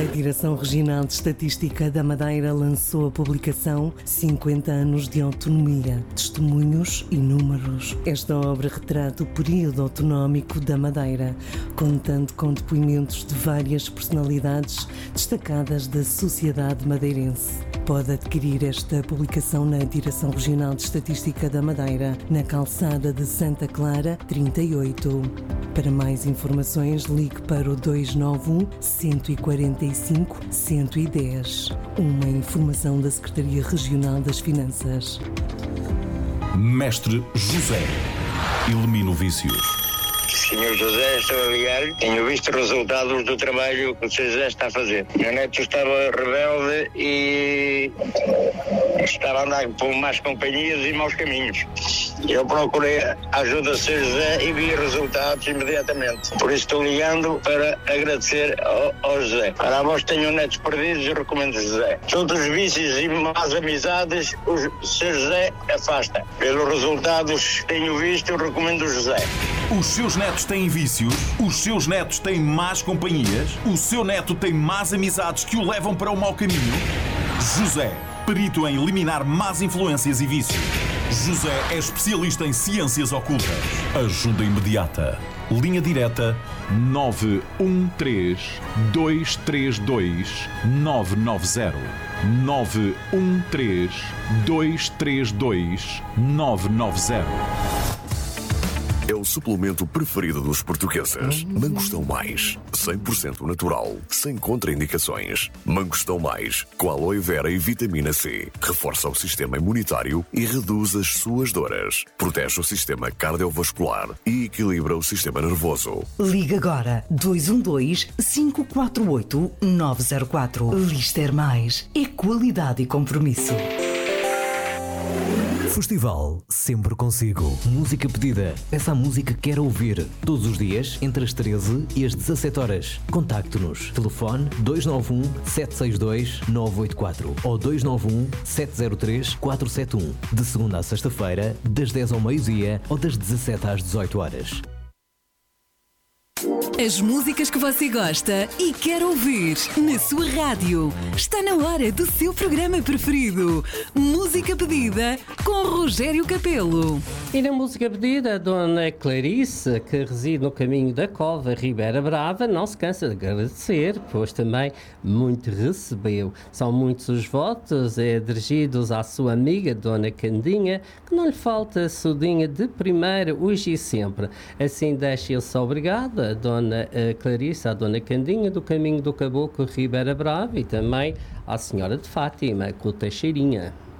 A Direção Regional de Estatística da Madeira lançou a publicação 50 anos de autonomia, testemunhos e números. Esta obra retrata o período autonómico da Madeira, contando com depoimentos de várias personalidades destacadas da sociedade madeirense. Pode adquirir esta publicação na Direção Regional de Estatística da Madeira, na calçada de Santa Clara, 38. Para mais informações, ligue para o 291 145 110. Uma informação da Secretaria Regional das Finanças. Mestre José. Elimina o vício. Senhor José, estou a ligar. Tenho visto resultados do trabalho que o Sr. José está a fazer. Meu neto estava rebelde e estava a andar por más companhias e maus caminhos. Eu procurei a ajuda do Sr. José e vi resultados imediatamente. Por isso estou ligando para agradecer ao José. Para a voz tenho netos perdidos, eu recomendo José. Todos os vícios e más amizades, o Sr. José afasta. Pelos resultados que tenho visto, eu recomendo o José. Os seus netos têm vícios? Os seus netos têm más companhias? O seu neto tem más amizades que o levam para o mau caminho? José, perito em eliminar más influências e vícios. José é especialista em ciências ocultas. Ajuda imediata. Linha direta 913 232 990. 913 232 990. É o suplemento preferido dos portugueses. Mangostão Mais, 100% natural, sem contraindicações. Mangostão Mais, com aloe vera e vitamina C. Reforça o sistema imunitário e reduz as suas dores. Protege o sistema cardiovascular e equilibra o sistema nervoso. Liga agora 212-548-904. Lister Mais é qualidade e compromisso. Festival sempre consigo. Música pedida. Peça a música que quer ouvir. Todos os dias, entre as 13 e as 17 horas. Contacte-nos. Telefone 291-762-984 ou 291-703-471. De segunda à sexta-feira, das 10 ao meio-dia ou das 17 às 18 horas. As músicas que você gosta e quer ouvir na sua rádio. Está na hora do seu programa preferido. Música Pedida com Rogério Capelo. E na música pedida, a Dona Clarice, que reside no caminho da Cova, Ribeira Brava, não se cansa de agradecer, pois também muito recebeu. São muitos os votos dirigidos à sua amiga Dona Candinha, que não lhe falta sudinha de primeira, hoje e sempre. Assim deixa-se obrigada a Dona Clarice, a Dona Candinha do caminho do Caboclo, Ribeira Brava, e também à Senhora de Fátima, com o Teixeirinha.